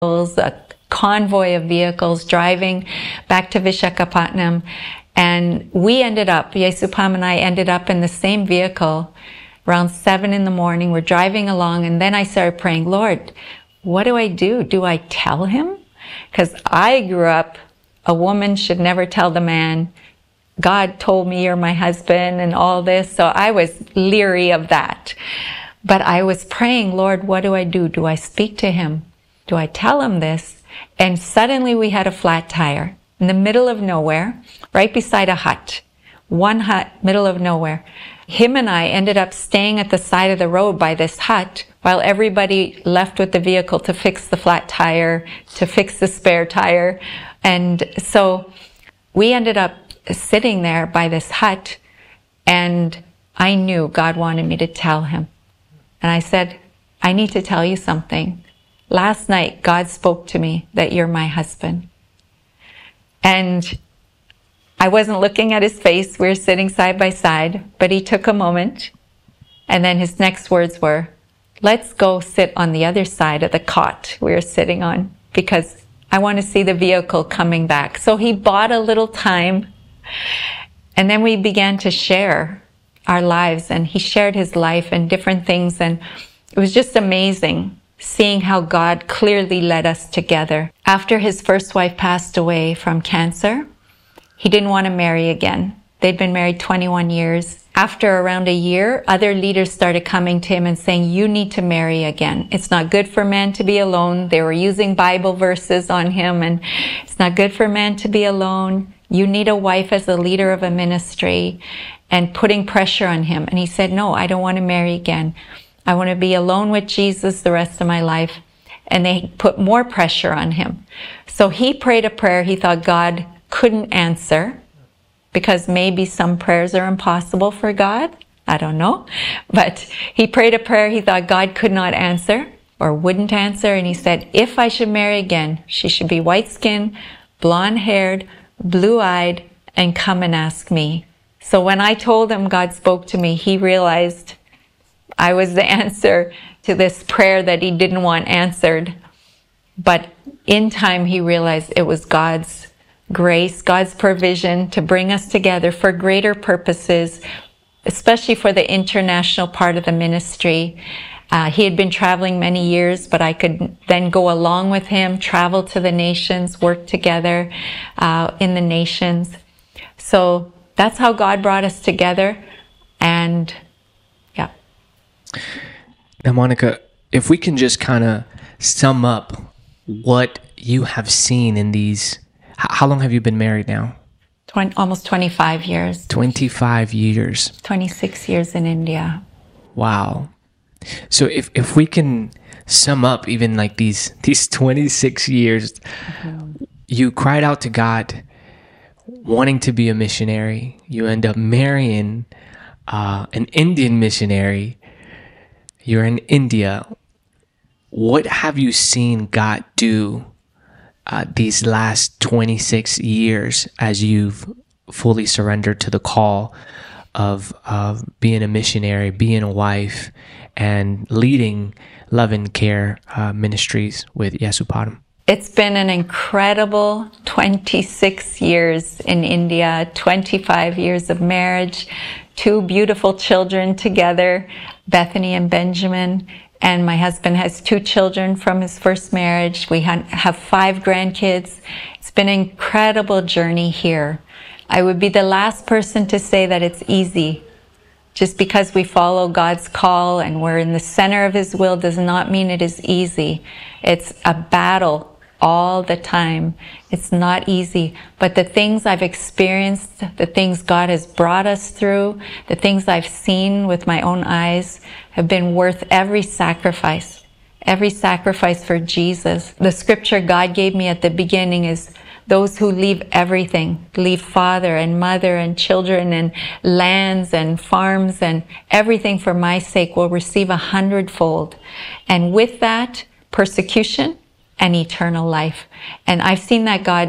a convoy of vehicles driving back to Vishakhapatnam. And we ended up, Yesupam and I ended up in the same vehicle around 7 in the morning. We're driving along, and then I started praying, Lord, what do I do? Do I tell him? Because I grew up, a woman should never tell the man, God told me you're my husband and all this. So I was leery of that. But I was praying, Lord, what do I do? Do I speak to him? Do I tell him this? And suddenly we had a flat tire in the middle of nowhere, right beside a hut. One hut, middle of nowhere. Him and I ended up staying at the side of the road by this hut while everybody left with the vehicle to fix the flat tire, to fix the spare tire. And so we ended up sitting there by this hut, and I knew God wanted me to tell him. And I said, I need to tell you something. Last night, God spoke to me that you're my husband. And I wasn't looking at his face. We were sitting side by side, but he took a moment. And then his next words were, let's go sit on the other side of the cot we were sitting on, because I want to see the vehicle coming back. So he bought a little time. And then we began to share our lives, and he shared his life and different things. And it was just amazing seeing how God clearly led us together. After his first wife passed away from cancer, he didn't want to marry again. They'd been married 21 years. After around a year, other leaders started coming to him and saying, you need to marry again. It's not good for man to be alone. They were using Bible verses on him, and it's not good for man to be alone. You need a wife as a leader of a ministry, and putting pressure on him. And he said, no, I don't want to marry again. I want to be alone with Jesus the rest of my life. And they put more pressure on him. So he prayed a prayer he thought God couldn't answer, because maybe some prayers are impossible for God. I don't know. But he prayed a prayer he thought God could not answer or wouldn't answer. And he said, if I should marry again, she should be white-skinned, blonde-haired, blue-eyed, and come and ask me. So when I told him God spoke to me, he realized I was the answer to this prayer that he didn't want answered. But in time, he realized it was God's grace, God's provision to bring us together for greater purposes, especially for the international part of the ministry. He had been traveling many years, but I could then go along with him, travel to the nations, work together in the nations. So that's how God brought us together. And yeah. Now, Monica, if we can just kind of sum up what you have seen in these, how long have you been married now? Almost 25 years. 25 years. 26 years in India. Wow. So if we can sum up even like these 26 years, you cried out to God, wanting to be a missionary. You end up marrying an Indian missionary. You're in India. What have you seen God do these last 26 years as you've fully surrendered to the call of being a missionary, being a wife, and leading Love and Care ministries with Yesupam? It's been an incredible 26 years in India, 25 years of marriage, 2 beautiful children together, Bethany and Benjamin. And my husband has 2 children from his first marriage. We have 5 grandkids. It's been an incredible journey here. I would be the last person to say that it's easy. Just because we follow God's call and we're in the center of his will does not mean it is easy. It's a battle all the time. It's not easy. But the things I've experienced, the things God has brought us through, the things I've seen with my own eyes have been worth every sacrifice for Jesus. The scripture God gave me at the beginning is, those who leave everything, leave father and mother and children and lands and farms and everything for my sake, will receive 100-fold. And with that, persecution and eternal life. And I've seen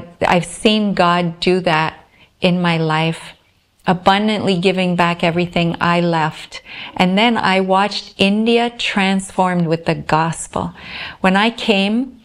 God do that in my life, abundantly giving back everything I left. And then I watched India transformed with the gospel. When I came,